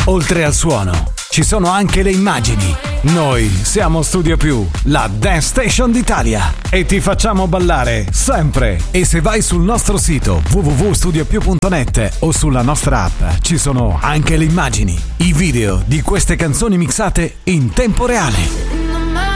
Oltre al suono, ci sono anche le immagini. Noi siamo Studio Più, la Dance Station d'Italia. E ti facciamo ballare sempre. E se vai sul nostro sito www.studiopiù.net o sulla nostra app, ci sono anche le immagini, i video di queste canzoni mixate in tempo reale.